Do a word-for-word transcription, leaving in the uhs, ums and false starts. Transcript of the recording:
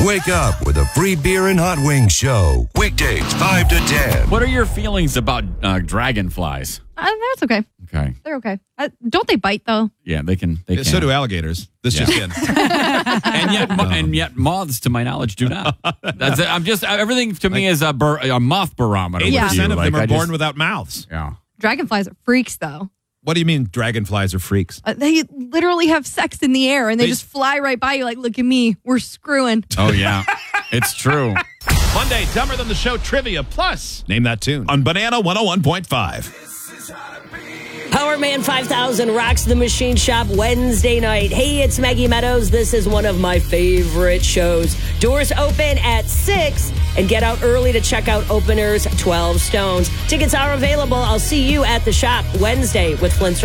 Wake up with a free beer and hot wings show. Weekdays, five to ten. What are your feelings about uh, dragonflies? Uh, that's okay. Okay. They're okay. Uh, don't they bite, though? Yeah, they can. They Yeah, can. so do alligators. This Yeah. just in. and yet, mo- and yet, moths, to my knowledge, do not. That's it. I'm just everything to me is a, bar, a moth barometer. eighty Yeah. with you. percent of them Like, are I born just- without mouths. Yeah. Dragonflies are freaks, though. What do you mean dragonflies are freaks? Uh, they literally have sex in the air, and they, They- just fly right by you like, look at me. We're screwing. Oh yeah, it's true. Monday, Dumber Than the Show Trivia Plus. Name that tune on Banana one oh one point five. Power Man five thousand rocks the Machine Shop Wednesday night. Hey, it's Maggie Meadows. This is one of my favorite shows. Doors open at six, and get out early to check out openers twelve Stones. Tickets are available. I'll see you at the shop Wednesday with Flint's